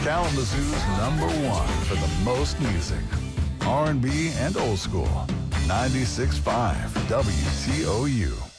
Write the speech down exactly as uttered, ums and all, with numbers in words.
Kalamazoo's number one for the most music. R and B and old school. ninety-six point five W T O U.